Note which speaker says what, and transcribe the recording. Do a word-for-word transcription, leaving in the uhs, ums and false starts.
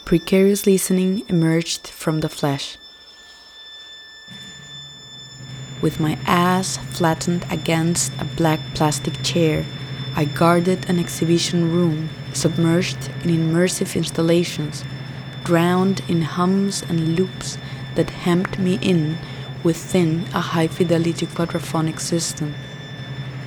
Speaker 1: Precarious listening emerged from the flesh. With my ass flattened against a black plastic chair, I guarded an exhibition room submerged in immersive installations, drowned in hums and loops that hemmed me in within a high-fidelity quadraphonic system.